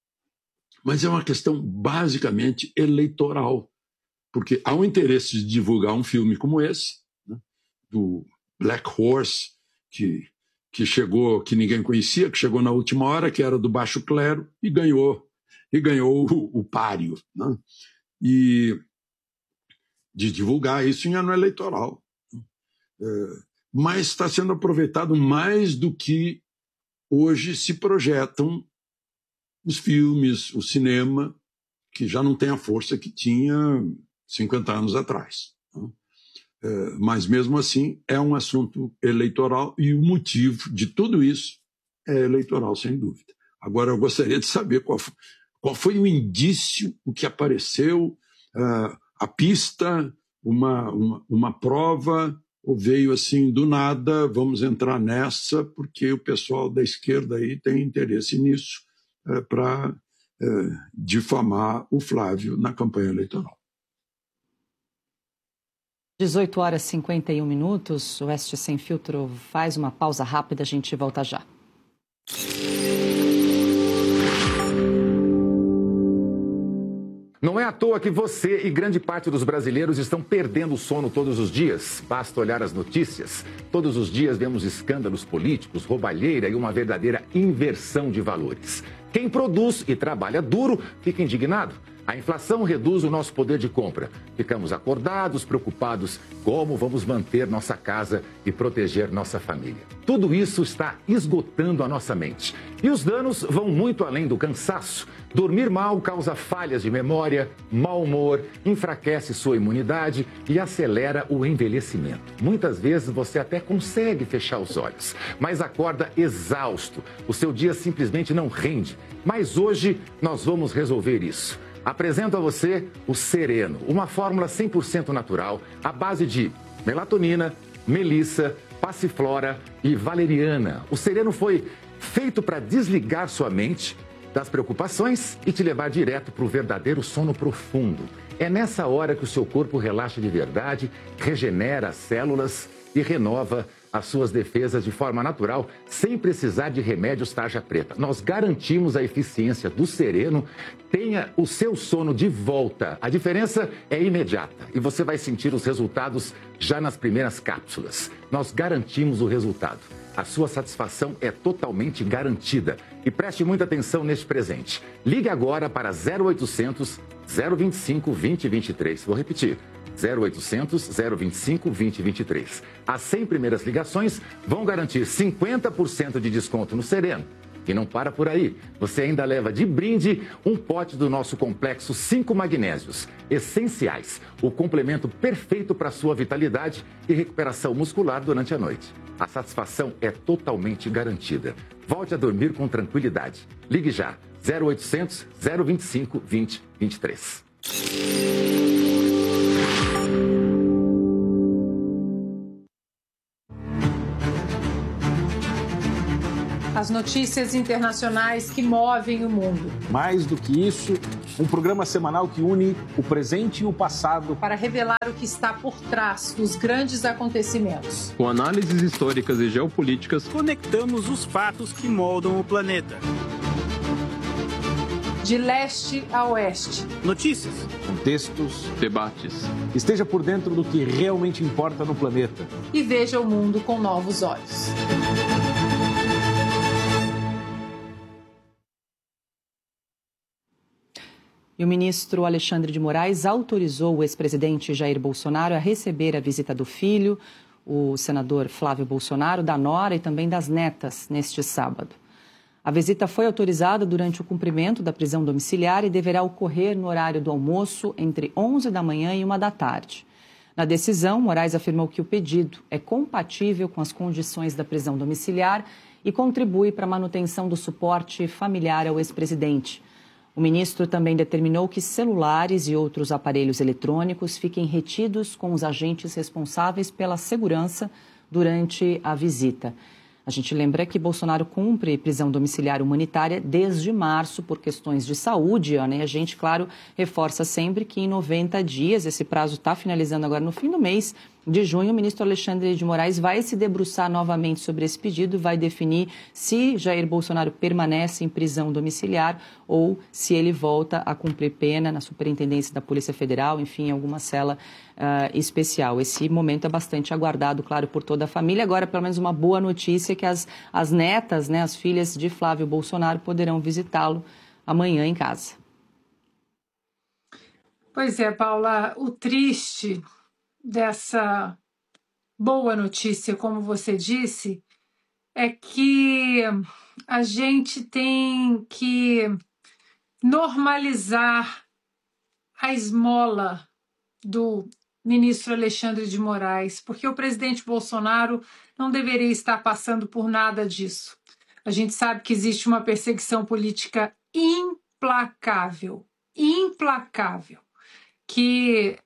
Mas é uma questão basicamente eleitoral, porque há um interesse de divulgar um filme como esse, né, do Black Horse, que, que chegou, que ninguém conhecia, que chegou na última hora, que era do baixo clero, e ganhou, e ganhou o, o páreo. Né, e de divulgar isso em ano eleitoral. É, mas está sendo aproveitado mais do que hoje se projetam os filmes, o cinema, que já não tem a força que tinha cinquenta anos atrás. Né? É, mas, mesmo assim, é um assunto eleitoral e o motivo de tudo isso é eleitoral, sem dúvida. Agora, eu gostaria de saber qual foi, qual foi o indício, o que apareceu, uh, a pista, uma, uma, uma prova, ou veio assim do nada, vamos entrar nessa, porque o pessoal da esquerda aí tem interesse nisso, É, para é, difamar o Flávio na campanha eleitoral. dezoito horas e cinquenta e um minutos, o Oeste Sem Filtro faz uma pausa rápida, a gente volta já. Não é à toa que você e grande parte dos brasileiros estão perdendo o sono todos os dias. Basta olhar as notícias. Todos os dias vemos escândalos políticos, roubalheira e uma verdadeira inversão de valores. Quem produz e trabalha duro fica indignado. A inflação reduz o nosso poder de compra. Ficamos acordados, preocupados como vamos manter nossa casa e proteger nossa família. Tudo isso está esgotando a nossa mente. E os danos vão muito além do cansaço. Dormir mal causa falhas de memória, mau humor, enfraquece sua imunidade e acelera o envelhecimento. Muitas vezes você até consegue fechar os olhos, mas acorda exausto. O seu dia simplesmente não rende. Mas hoje nós vamos resolver isso. Apresento a você o Sereno, uma fórmula cem por cento natural, à base de melatonina, melissa, passiflora e valeriana. O Sereno foi feito para desligar sua mente das preocupações e te levar direto para o verdadeiro sono profundo. É nessa hora que o seu corpo relaxa de verdade, regenera as células e renova as suas defesas de forma natural, sem precisar de remédios tarja preta. Nós garantimos a eficiência do Sereno. Tenha o seu sono de volta. A diferença é imediata e você vai sentir os resultados já nas primeiras cápsulas. Nós garantimos o resultado. A sua satisfação é totalmente garantida. E preste muita atenção neste presente. Ligue agora para zero oitocentos, zero vinte e cinco, vinte e vinte e três. Vou repetir. zero oitocentos, zero vinte e cinco, vinte e vinte e três. As cem primeiras ligações vão garantir cinquenta por cento de desconto no Sereno. E não para por aí. Você ainda leva de brinde um pote do nosso complexo cinco magnésios, essenciais, o complemento perfeito para sua vitalidade e recuperação muscular durante a noite. A satisfação é totalmente garantida. Volte a dormir com tranquilidade. Ligue já, zero oitocentos, zero vinte e cinco, vinte, vinte e três. As notícias internacionais que movem o mundo. Mais do que isso, um programa semanal que une o presente e o passado para revelar o que está por trás dos grandes acontecimentos. Com análises históricas e geopolíticas, conectamos os fatos que moldam o planeta. De leste a oeste. Notícias, contextos, debates. Esteja por dentro do que realmente importa no planeta. E veja o mundo com novos olhos. E o ministro Alexandre de Moraes autorizou o ex-presidente Jair Bolsonaro a receber a visita do filho, o senador Flávio Bolsonaro, da nora e também das netas, neste sábado. A visita foi autorizada durante o cumprimento da prisão domiciliar e deverá ocorrer no horário do almoço, entre onze da manhã e uma da tarde. Na decisão, Moraes afirmou que o pedido é compatível com as condições da prisão domiciliar e contribui para a manutenção do suporte familiar ao ex-presidente. O ministro também determinou que celulares e outros aparelhos eletrônicos fiquem retidos com os agentes responsáveis pela segurança durante a visita. A gente lembra que Bolsonaro cumpre prisão domiciliar humanitária desde março por questões de saúde, Ana, e a gente, claro, reforça sempre que em noventa dias, esse prazo está finalizando agora no fim do mês de junho, o ministro Alexandre de Moraes vai se debruçar novamente sobre esse pedido, vai definir se Jair Bolsonaro permanece em prisão domiciliar ou se ele volta a cumprir pena na Superintendência da Polícia Federal, enfim, em alguma cela uh, especial. Esse momento é bastante aguardado, claro, por toda a família. Agora, pelo menos uma boa notícia é que as, as netas, né, as filhas de Flávio Bolsonaro poderão visitá-lo amanhã em casa. Pois é, Paula, o triste dessa boa notícia, como você disse, é que a gente tem que normalizar a esmola do ministro Alexandre de Moraes, porque o presidente Bolsonaro não deveria estar passando por nada disso. A gente sabe que existe uma perseguição política implacável, implacável, que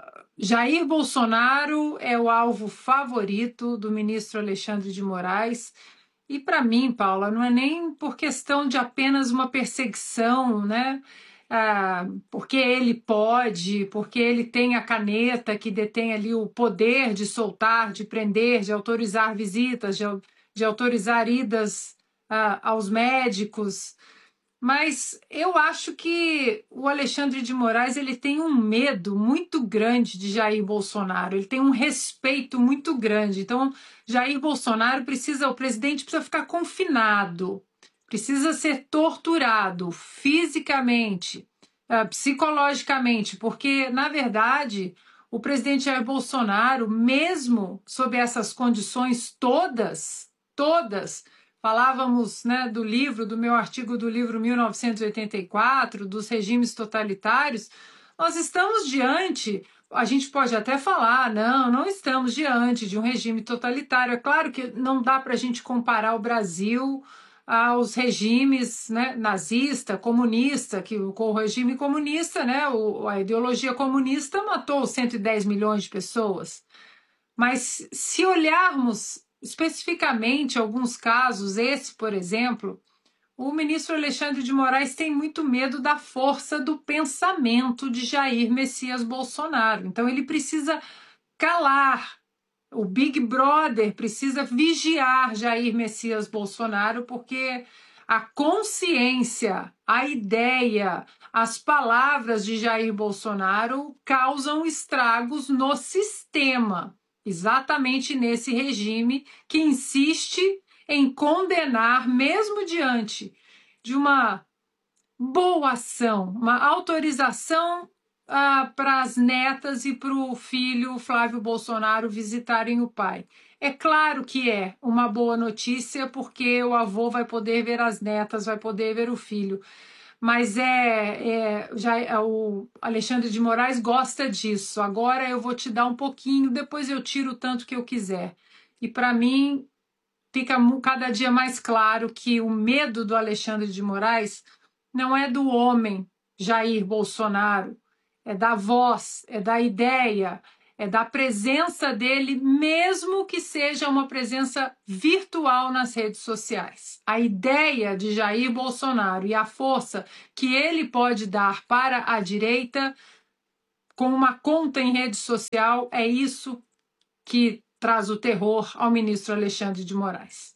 Jair Bolsonaro é o alvo favorito do ministro Alexandre de Moraes. E para mim, Paula, não é nem por questão de apenas uma perseguição, né? Ah, porque ele pode, porque ele tem a caneta que detém ali o poder de soltar, de prender, de autorizar visitas, de, de autorizar idas ah, aos médicos. Mas eu acho que o Alexandre de Moraes ele tem um medo muito grande de Jair Bolsonaro, ele tem um respeito muito grande. Então, Jair Bolsonaro precisa, o presidente precisa ficar confinado, precisa ser torturado fisicamente, psicologicamente, porque, na verdade, o presidente Jair Bolsonaro, mesmo sob essas condições todas, todas, falávamos, né, do livro, do meu artigo do livro mil novecentos e oitenta e quatro, dos regimes totalitários, nós estamos diante, a gente pode até falar, não, não estamos diante de um regime totalitário. É claro que não dá para a gente comparar o Brasil aos regimes, né, nazista, comunista, que o regime comunista, né, a ideologia comunista matou cento e dez milhões de pessoas. Mas se olharmos especificamente alguns casos, esse, por exemplo, o ministro Alexandre de Moraes tem muito medo da força do pensamento de Jair Messias Bolsonaro. Então ele precisa calar, o Big Brother precisa vigiar Jair Messias Bolsonaro, porque a consciência, a ideia, as palavras de Jair Bolsonaro causam estragos no sistema. Exatamente nesse regime que insiste em condenar, mesmo diante de uma boa ação, uma autorização ah, para as netas e para o filho Flávio Bolsonaro visitarem o pai. É claro que é uma boa notícia, porque o avô vai poder ver as netas, vai poder ver o filho. Mas é, é, já, é, o Alexandre de Moraes gosta disso. Agora eu vou te dar um pouquinho, depois eu tiro o tanto que eu quiser. E para mim fica cada dia mais claro que o medo do Alexandre de Moraes não é do homem Jair Bolsonaro, é da voz, é da ideia, é da presença dele, mesmo que seja uma presença virtual nas redes sociais. A ideia de Jair Bolsonaro e a força que ele pode dar para a direita com uma conta em rede social é isso que traz o terror ao ministro Alexandre de Moraes.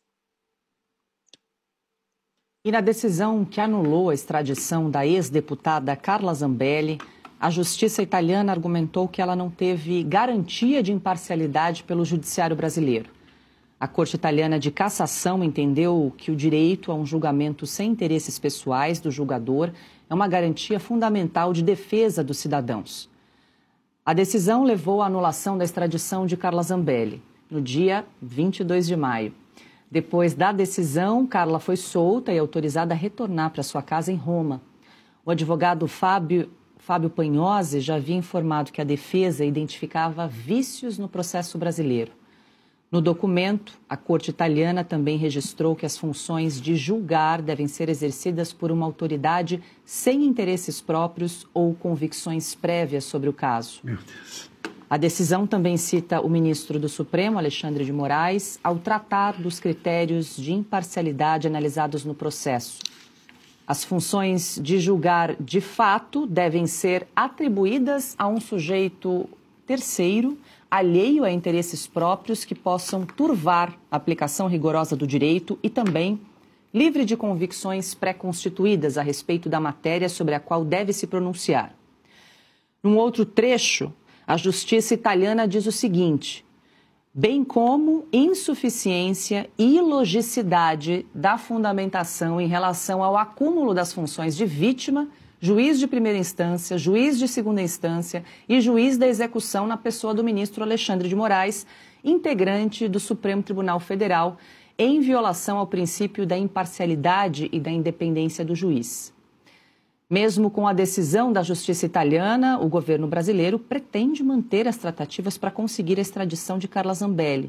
E na decisão que anulou a extradição da ex-deputada Carla Zambelli, a justiça italiana argumentou que ela não teve garantia de imparcialidade pelo judiciário brasileiro. A Corte Italiana de Cassação entendeu que o direito a um julgamento sem interesses pessoais do julgador é uma garantia fundamental de defesa dos cidadãos. A decisão levou à anulação da extradição de Carla Zambelli, no dia vinte e dois de maio. Depois da decisão, Carla foi solta e autorizada a retornar para sua casa em Roma. O advogado Fábio Fábio Pagnozzi já havia informado que a defesa identificava vícios no processo brasileiro. No documento, a Corte Italiana também registrou que as funções de julgar devem ser exercidas por uma autoridade sem interesses próprios ou convicções prévias sobre o caso. Meu Deus. A decisão também cita o ministro do Supremo, Alexandre de Moraes, ao tratar dos critérios de imparcialidade analisados no processo. As funções de julgar de fato devem ser atribuídas a um sujeito terceiro, alheio a interesses próprios que possam turvar a aplicação rigorosa do direito e também livre de convicções pré-constituídas a respeito da matéria sobre a qual deve se pronunciar. Num outro trecho, a justiça italiana diz o seguinte: bem como insuficiência e ilogicidade da fundamentação em relação ao acúmulo das funções de vítima, juiz de primeira instância, juiz de segunda instância e juiz da execução na pessoa do ministro Alexandre de Moraes, integrante do Supremo Tribunal Federal, em violação ao princípio da imparcialidade e da independência do juiz. Mesmo com a decisão da justiça italiana, o governo brasileiro pretende manter as tratativas para conseguir a extradição de Carla Zambelli.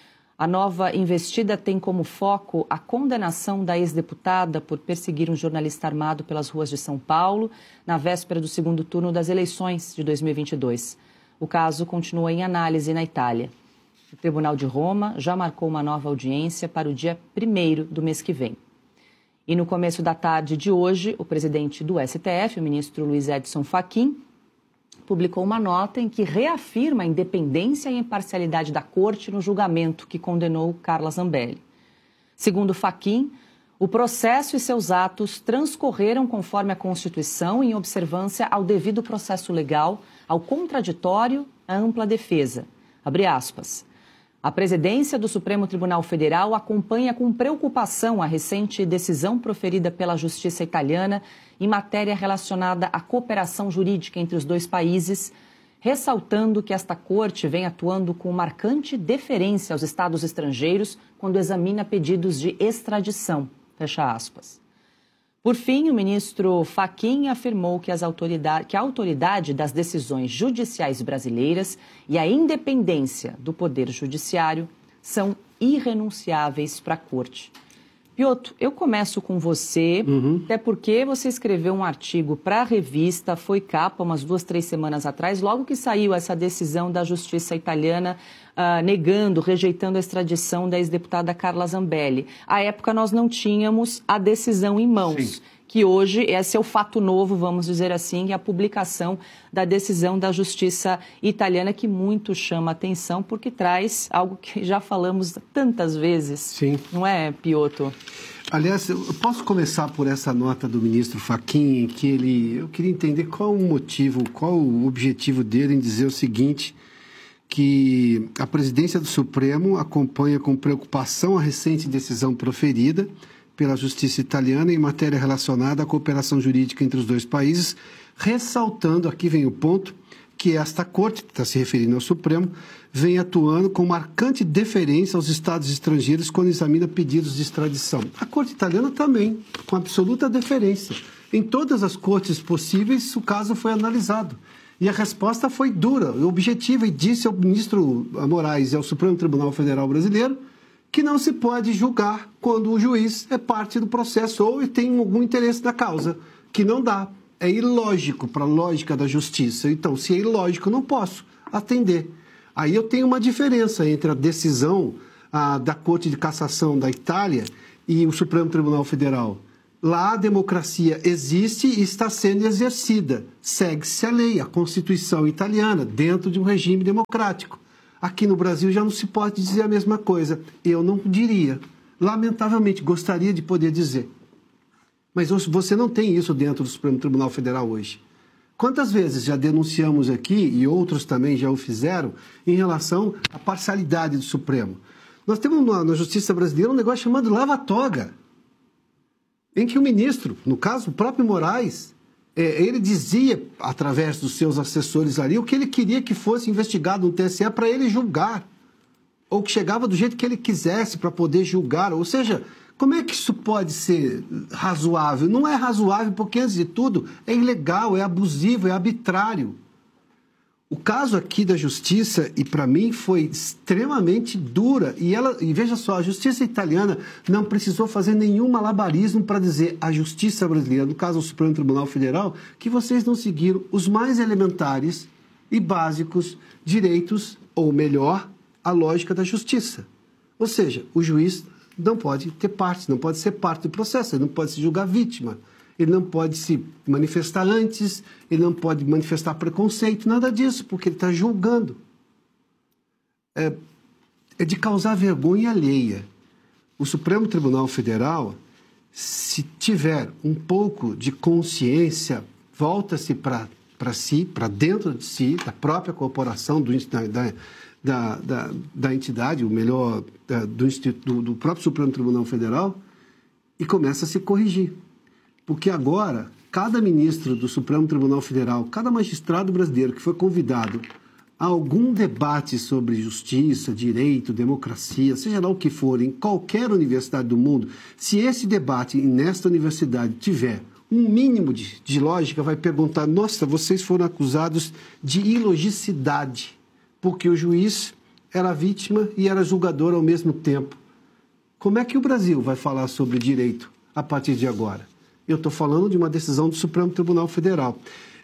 A nova investida tem como foco a condenação da ex-deputada por perseguir um jornalista armado pelas ruas de São Paulo na véspera do segundo turno das eleições de dois mil e vinte e dois. O caso continua em análise na Itália. O Tribunal de Roma já marcou uma nova audiência para o dia primeiro do mês que vem. E no começo da tarde de hoje, o presidente do S T F, o ministro Luiz Edson Fachin, publicou uma nota em que reafirma a independência e a imparcialidade da Corte no julgamento que condenou Carla Zambelli. Segundo Fachin, o processo e seus atos transcorreram conforme a Constituição em observância ao devido processo legal, ao contraditório, à ampla defesa. Abre aspas. A presidência do Supremo Tribunal Federal acompanha com preocupação a recente decisão proferida pela Justiça italiana em matéria relacionada à cooperação jurídica entre os dois países, ressaltando que esta corte vem atuando com marcante deferência aos estados estrangeiros quando examina pedidos de extradição. Fecha aspas. Por fim, o ministro Fachin afirmou que, as autoridade, que a autoridade das decisões judiciais brasileiras e a independência do Poder Judiciário são irrenunciáveis para a Corte. Piotr, eu começo com você, uhum. até porque você escreveu um artigo para a revista, foi capa umas duas, três semanas atrás, logo que saiu essa decisão da justiça italiana uh, negando, rejeitando a extradição da ex-deputada Carla Zambelli. À época nós não tínhamos a decisão em mãos. Sim. Que hoje esse é o fato novo, vamos dizer assim, que é a publicação da decisão da justiça italiana, que muito chama a atenção, porque traz algo que já falamos tantas vezes. Sim. Não é, Piotr? Aliás, eu posso começar por essa nota do ministro Fachin, em que ele, eu queria entender qual o motivo, qual o objetivo dele em dizer o seguinte, que a presidência do Supremo acompanha com preocupação a recente decisão proferida pela justiça italiana em matéria relacionada à cooperação jurídica entre os dois países, ressaltando, aqui vem o ponto, que esta corte, que está se referindo ao Supremo, vem atuando com marcante deferência aos estados estrangeiros quando examina pedidos de extradição. A corte italiana também, com absoluta deferência. Em todas as cortes possíveis, o caso foi analisado. E a resposta foi dura, objetiva, e disse ao ministro Moraes e ao Supremo Tribunal Federal Brasileiro que não se pode julgar quando o juiz é parte do processo ou tem algum interesse na causa, que não dá. É ilógico para a lógica da justiça. Então, se é ilógico, eu não posso atender. Aí eu tenho uma diferença entre a decisão a, da Corte de Cassação da Itália e o Supremo Tribunal Federal. Lá a democracia existe e está sendo exercida. Segue-se a lei, a Constituição italiana, dentro de um regime democrático. Aqui no Brasil já não se pode dizer a mesma coisa. Eu não diria. Lamentavelmente, gostaria de poder dizer. Mas você não tem isso dentro do Supremo Tribunal Federal hoje. Quantas vezes já denunciamos aqui, e outros também já o fizeram, em relação à parcialidade do Supremo? Nós temos na, na Justiça Brasileira um negócio chamado lava-toga, em que o ministro, no caso o próprio Moraes, é, ele dizia, através dos seus assessores ali, o que ele queria que fosse investigado no T S E para ele julgar, ou que chegava do jeito que ele quisesse para poder julgar, ou seja, como é que isso pode ser razoável? Não é razoável porque, antes de tudo, é ilegal, é abusivo, é arbitrário. O caso aqui da justiça, e para mim, foi extremamente dura. E, ela, e veja só, a justiça italiana não precisou fazer nenhum malabarismo para dizer à justiça brasileira, no caso do Supremo Tribunal Federal, que vocês não seguiram os mais elementares e básicos direitos, ou melhor, a lógica da justiça. Ou seja, o juiz não pode ter parte, não pode ser parte do processo, ele não pode se julgar vítima, ele não pode se manifestar antes, ele não pode manifestar preconceito, nada disso, porque ele está julgando. É, é de causar vergonha alheia. O Supremo Tribunal Federal, se tiver um pouco de consciência, volta-se para si, para dentro de si, da própria corporação, do, da, Da, da, da entidade, ou melhor, da, do, do, do próprio Supremo Tribunal Federal, e começa a se corrigir. Porque agora, cada ministro do Supremo Tribunal Federal, cada magistrado brasileiro que foi convidado a algum debate sobre justiça, direito, democracia, seja lá o que for, em qualquer universidade do mundo, se esse debate nesta universidade tiver um mínimo de, de lógica, vai perguntar, nossa, vocês foram acusados de ilogicidade, porque o juiz era vítima e era julgador ao mesmo tempo. Como é que o Brasil vai falar sobre direito a partir de agora? Eu estou falando de uma decisão do Supremo Tribunal Federal.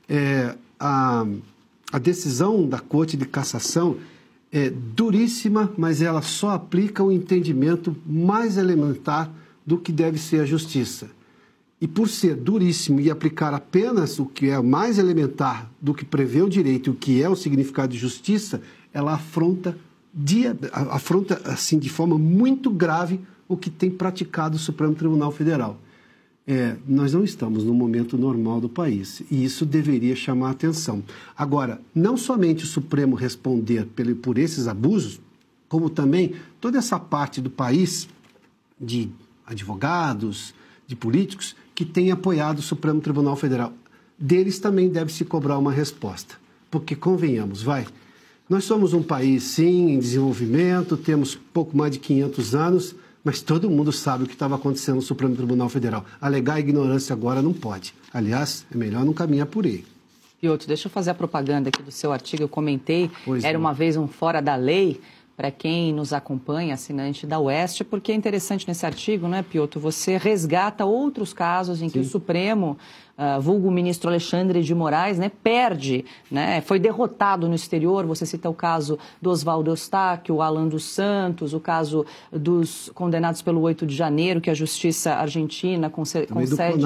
É, a, a decisão da Corte de Cassação é duríssima, mas ela só aplica o entendimento mais elementar do que deve ser a justiça. E por ser duríssimo e aplicar apenas o que é mais elementar do que prevê o direito e o que é o significado de justiça, ela afronta, dia, afronta assim, de forma muito grave o que tem praticado o Supremo Tribunal Federal. É, nós não estamos no momento normal do país e isso deveria chamar a atenção. Agora, não somente o Supremo responder por esses abusos, como também toda essa parte do país de advogados, de políticos, que tem apoiado o Supremo Tribunal Federal. Deles também deve se cobrar uma resposta. Porque, convenhamos, vai, nós somos um país, sim, em desenvolvimento, temos pouco mais de quinhentos anos, mas todo mundo sabe o que estava acontecendo no Supremo Tribunal Federal. Alegar ignorância agora não pode. Aliás, é melhor não caminhar por aí. E outro, deixa eu fazer a propaganda aqui do seu artigo, eu comentei, pois era não. Uma vez um Fora da Lei, para quem nos acompanha, assinante da Oeste, porque é interessante nesse artigo, né, Piotr, você resgata outros casos em que Sim. o Supremo, uh, vulgo o ministro Alexandre de Moraes, né, perde, né, foi derrotado no exterior. Você cita o caso do Oswaldo Eustáquio, o Alan dos Santos, o caso dos condenados pelo oito de janeiro, que a Justiça Argentina conce- concede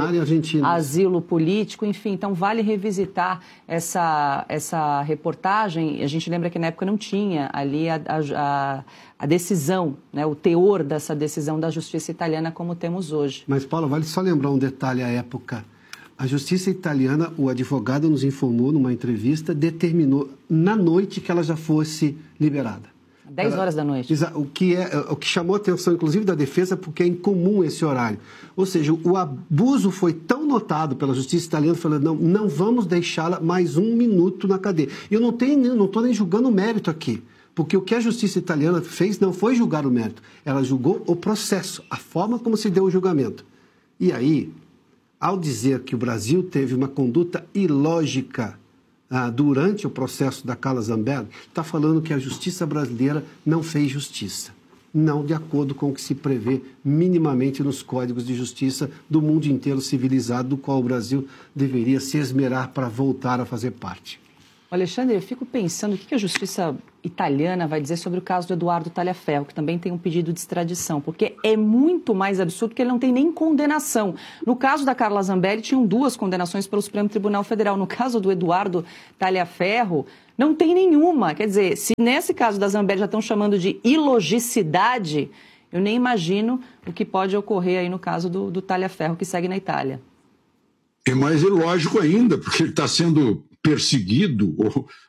asilo político, enfim. Então, vale revisitar essa, essa reportagem. A gente lembra que na época não tinha ali a, a A, a decisão, né, o teor dessa decisão da justiça italiana como temos hoje. Mas, Paulo, vale só lembrar um detalhe à época. A justiça italiana, o advogado nos informou numa entrevista, determinou na noite que ela já fosse liberada. dez horas da noite. O que, é, o que chamou a atenção, inclusive, da defesa, porque é incomum esse horário. Ou seja, o abuso foi tão notado pela justiça italiana, falando, não, não vamos deixá-la mais um minuto na cadeia. Eu não estou não nem julgando o mérito aqui, porque o que a justiça italiana fez não foi julgar o mérito, ela julgou o processo, a forma como se deu o julgamento. E aí, ao dizer que o Brasil teve uma conduta ilógica ah, durante o processo da Carla Zambelli, está falando que a justiça brasileira não fez justiça. Não de acordo com o que se prevê minimamente nos códigos de justiça do mundo inteiro civilizado, do qual o Brasil deveria se esmerar para voltar a fazer parte. Alexandre, eu fico pensando o que a justiça italiana vai dizer sobre o caso do Eduardo Tagliaferro, que também tem um pedido de extradição, porque é muito mais absurdo que ele não tem nem condenação. No caso da Carla Zambelli, tinham duas condenações pelo Supremo Tribunal Federal. No caso do Eduardo Tagliaferro, não tem nenhuma. Quer dizer, se nesse caso da Zambelli já estão chamando de ilogicidade, eu nem imagino o que pode ocorrer aí no caso do, do Tagliaferro, que segue na Itália. É mais ilógico ainda, porque ele está sendo perseguido, ou,